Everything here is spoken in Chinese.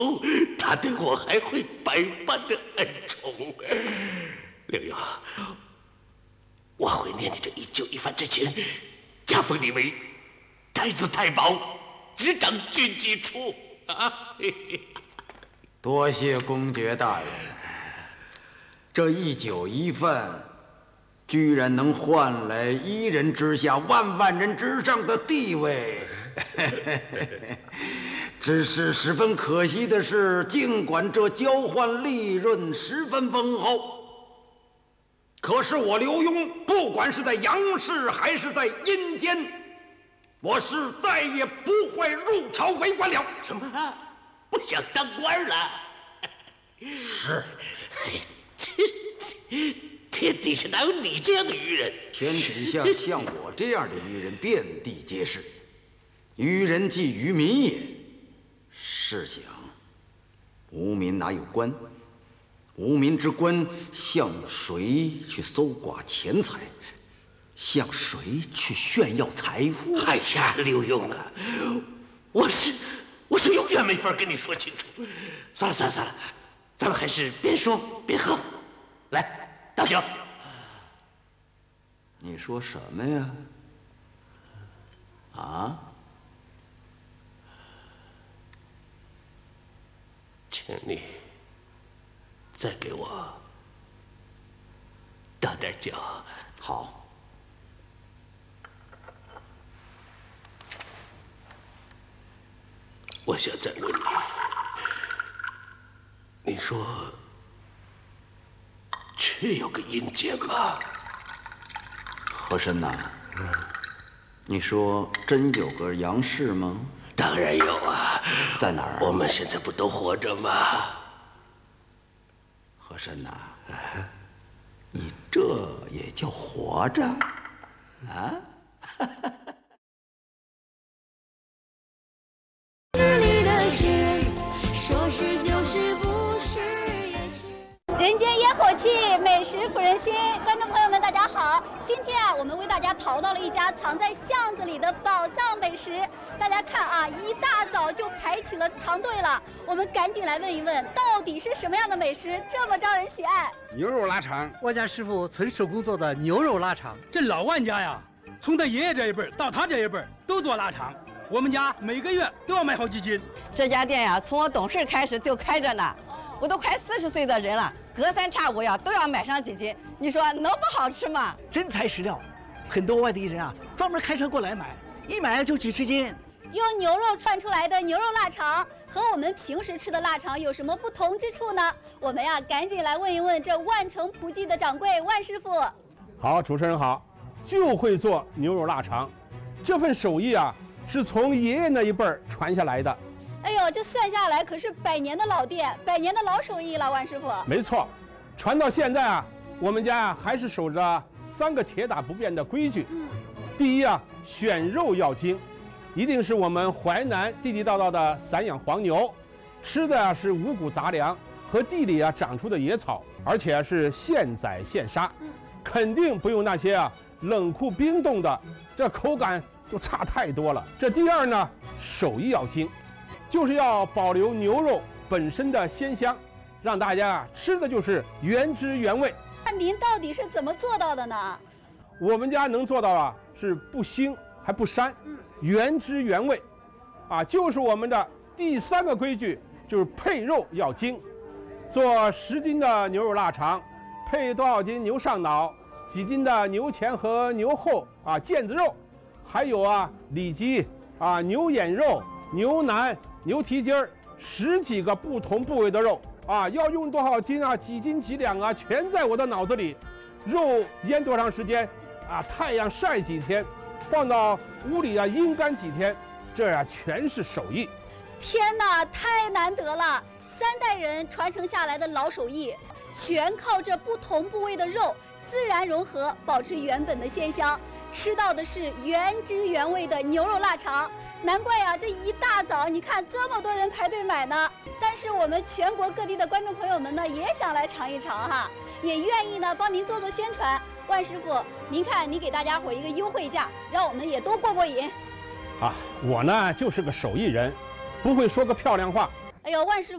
他对我还会百般的恩宠。刘墉，我会念你这一旧一番之情，加封你为太子太保，执掌军机处。 多谢公爵大人，这一酒一饭，居然能换来一人之下万万人之上的地位。只是十分可惜的是，尽管这交换利润十分丰厚，可是我刘墉不管是在阳世还是在阴间，我是再也不会入朝为官了。 什么？不想当官了？ 是。 天底下哪有你这样的愚人？ 天底下像我这样的愚人遍地皆是。愚人即愚民也。试想，无民哪有官？无民之官，向谁去搜刮钱财？向谁去炫耀财富？ 哎呀，刘墉啊，我是永远没法跟你说清楚。算了，咱们还是边说边喝。来，倒酒。 你说什么呀？啊？ 请你再给我倒点酒。 好。 我想再问你，你说确有个阴间吗？ 和珅呐，你说真有个杨氏吗？ 当然有啊。 在哪儿？ 我们现在不都活着吗？ 和珅呐，你这也叫活着啊？ 人间烟火气，美食抚人心。观众朋友们，大家好！今天啊，我们为大家淘到了一家藏在巷子里的宝藏美食。大家看啊，一大早就排起了长队了。我们赶紧来问一问，到底是什么样的美食这么招人喜爱？ 牛肉腊肠， 我家师傅纯手工做的牛肉腊肠。 这老万家呀，从他爷爷这一辈到他这一辈都做腊肠。我们家每个月都要买好几斤。 这家店呀，从我懂事开始就开着呢。我都快40岁的人了，隔三差五呀都要买上几斤，你说能不好吃吗？ 真材实料，很多外地人啊专门开车过来买，一买就几十斤。 用牛肉串出来的牛肉腊肠和我们平时吃的腊肠有什么不同之处呢？我们呀赶紧来问一问这万城仆记的掌柜万师傅。 好，主持人好，就会做牛肉腊肠，这份手艺啊是从爷爷那一辈传下来的。 哎呦，这算下来可是100年的老店，100年的老手艺了，万师傅。 没错，传到现在啊，我们家还是守着3个铁打不变的规矩。第一啊，选肉要精，一定是我们淮南地地道道的散养黄牛，吃的啊是五谷杂粮和地里啊长出的野草，而且是现宰现杀，肯定不用那些啊冷库冰冻的，这口感就差太多了。这第二呢，手艺要精。就是要保留牛肉本身的鲜香，让大家吃的就是原汁原味。 那您到底是怎么做到的呢？ 我们家能做到啊，是不腥还不膻，原汁原味，啊，就是我们的第3个规矩，就是配肉要精。做10斤的牛肉腊肠，配多少斤牛上脑，几斤的牛前和牛后啊腱子肉，还有啊里脊啊牛眼肉、牛腩。牛蹄筋儿10几个不同部位的肉啊，要用多少斤啊，几斤几两啊，全在我的脑子里。肉腌多长时间啊？太阳晒几天，放到屋里啊阴干几天，这啊全是手艺。 天哪，太难得了！3代人传承下来的老手艺，全靠这不同部位的肉自然融合，保持原本的鲜香。吃到的是原汁原味的牛肉腊肠，难怪呀，这一大早你看这么多人排队买呢。但是我们全国各地的观众朋友们呢，也想来尝一尝哈，也愿意呢帮您做宣传。万师傅，您看您给大家伙一个优惠价，让我们也都过瘾。 啊，我呢就是个手艺人，不会说个漂亮话。 哎呦，万师傅。